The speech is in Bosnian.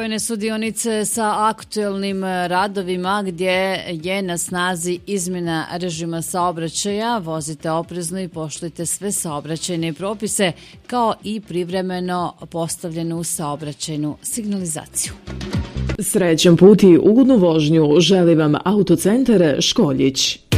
spojene su dionice sa aktuelnim radovima gdje je na snazi izmjena režima saobraćaja. Vozite oprezno i poštujte sve saobraćajne propise kao i privremeno postavljenu saobraćajnu signalizaciju. Srećan put i ugodnu vožnju želi vam Autocentar Školjić.